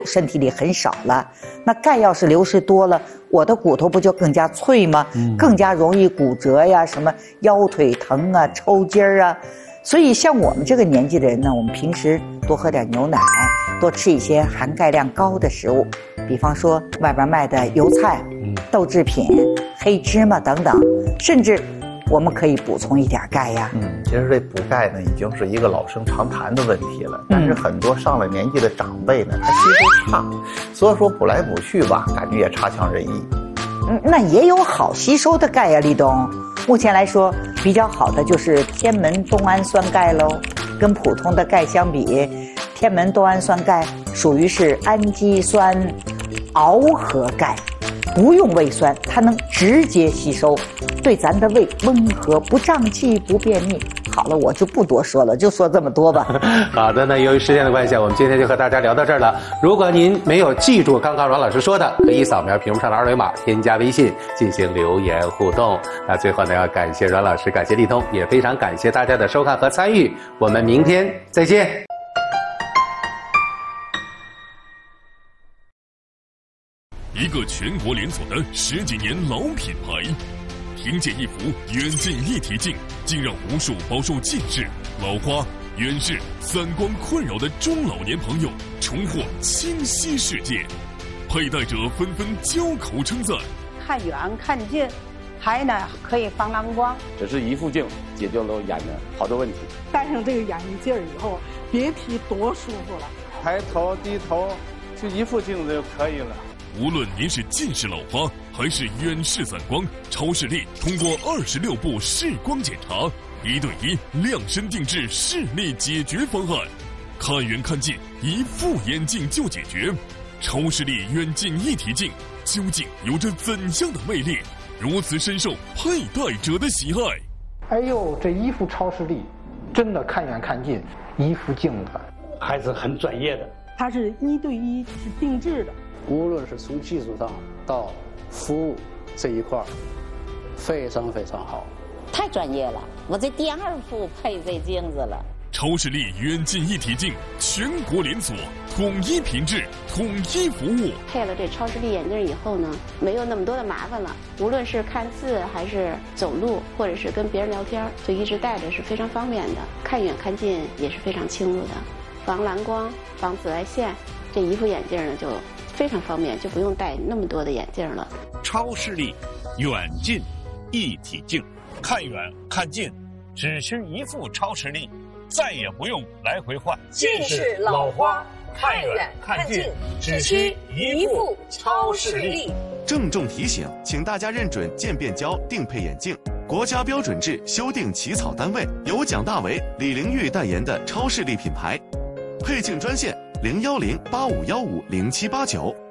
身体里很少了，那钙要是流失多了，我的骨头不就更加脆吗？更加容易骨折呀，什么腰腿疼啊、抽筋儿啊。所以像我们这个年纪的人呢，我们平时多喝点牛奶，多吃一些含钙量高的食物，比方说外边卖的油菜、豆制品、黑芝麻等等，甚至我们可以补充一点钙呀。 其实这补钙呢，已经是一个老生常谈的问题了。但是很多上了年纪的长辈呢，他吸收差，所以说补来补去吧，感觉也差强人意。 那也有好吸收的钙呀，立冬。目前来说，比较好的就是天门冬氨酸钙喽。跟普通的钙相比，天门冬氨酸钙属于是氨基酸螯合钙，不用胃酸，它能直接吸收，对咱的胃温和，不胀气，不便秘。好了，我就不多说了，就说这么多吧。 好的，那由于时间的关系，我们今天就和大家聊到这儿了。如果您没有记住刚刚阮老师说的，可以扫描屏幕上的二维码，添加微信进行留言互动。那最后呢，要感谢阮老师，感谢立通，也非常感谢大家的收看和参与。我们明天再见。 一个全国连锁的10几年老品牌，凭借一副远近一体镜，竟让无数饱受近视、老花、远视、散光困扰的中老年朋友重获清晰世界，佩戴者纷纷交口称赞。 看远看近，还呢可以防蓝光。 只是一副镜解决了眼的好多问题。 戴上这个眼镜以后，别提多舒服了。 抬头低头，就一副镜子就可以了。 无论您是近视老花还是远视散光，超视力通过26步视光检查，1对1量身定制视力解决方案，看远看近，一副眼镜就解决。超视力远近一体镜究竟有着怎样的魅力，如此深受佩戴者的喜爱？ 哎呦，这一副超视力，真的看远看近，一副镜子， 还是很专业的。 它是1对1，是定制的。 无论是从技术上到服务这一块，非常非常好， 太专业了。我这第2副配这镜子了。 超视力远近一体镜，全国连锁，统一品质，统一服务。 配了这超视力眼镜以后呢，没有那么多的麻烦了。无论是看字还是走路，或者是跟别人聊天，就一直戴着是非常方便的。看远看近也是非常清楚的，防蓝光、防紫外线。这一副眼镜呢就非常方便，就不用戴那么多的眼镜了。 超视力远近一体镜，看远看近只需一副超视力，再也不用来回换。 近视老花看远看近只需一副超视力。 郑重提醒，请大家认准渐变焦定配眼镜，国家标准制修订起草单位由蒋大为、李玲玉代言的超视力品牌。配镜专线：01085150789。